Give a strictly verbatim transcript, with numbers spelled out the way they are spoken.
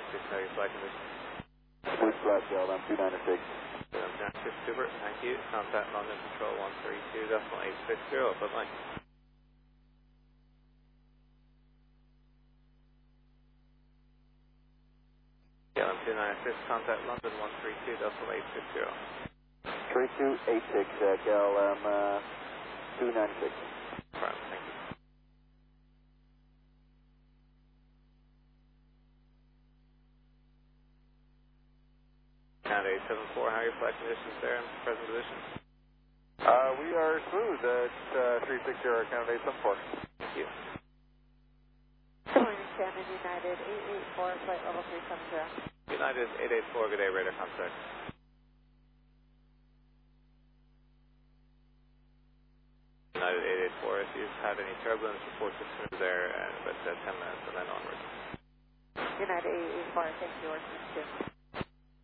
six, how are your flight conditions? Smooth flight, K L M two ninety-six. K L M two ninety-six, super, thank you. Contact London Control one three two decimal eight six zero, bye bye. K L M two ninety-six, contact London one three two decimal eight six zero. three two eight six, uh, K L M uh, two ninety-six. Right, thank you. Count eight seven four, how are your flight conditions there in present position? Uh, we are smooth at uh, three six zero, count eight seven four. Thank you. Shannon United eight eight four, flight level three seven zero. United eight eight four, good day, radar contact. United eight eight four, if you've had any turbulence, report as soon as there, uh, about uh, ten minutes and then onwards. United eight eight four, thank you, Orson two.